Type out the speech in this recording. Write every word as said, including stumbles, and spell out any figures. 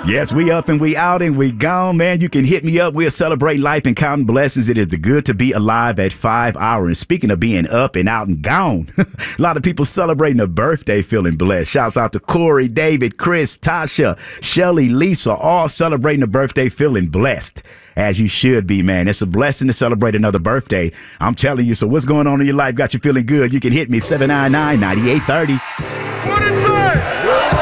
Yes, we up and we out and we gone, man. You can hit me up. We'll celebrate life and counting blessings. It is the good to be alive at five hour. And speaking of being up and out and gone, a lot of people celebrating a birthday feeling blessed. Shouts out to Corey, David, Chris, Tasha, Shelly, Lisa, all celebrating a birthday feeling blessed. As you should be, man. It's a blessing to celebrate another birthday. I'm telling you. So what's going on in your life got you feeling good? You can hit me seven nine nine, nine eight three zero.